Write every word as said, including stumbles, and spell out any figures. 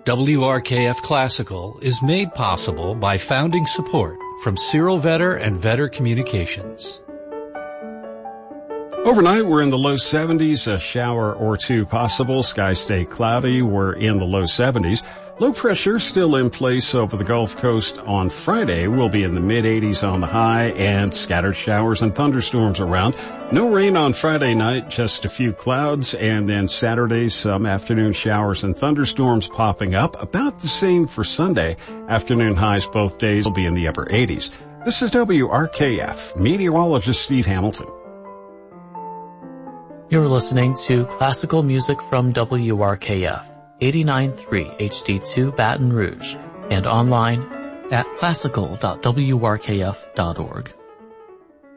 W R K F Classical is made possible by founding support from Cyril Vetter and Vetter Communications. Overnight, we're in the low seventies, a shower or two possible. Skies stay cloudy. We're in the low seventies. Low pressure still in place over the Gulf Coast on Friday. We'll be in the mid eighties on the high and scattered showers and thunderstorms around. No rain on Friday night, just a few clouds, and then Saturday some afternoon showers and thunderstorms popping up. About the same for Sunday. Afternoon highs both days will be in the upper eighties. This is W R K F, meteorologist Steve Hamilton. You're listening to classical music from W R K F, eighty-nine point three H D two Baton Rouge, and online at classical dot w r k f dot org.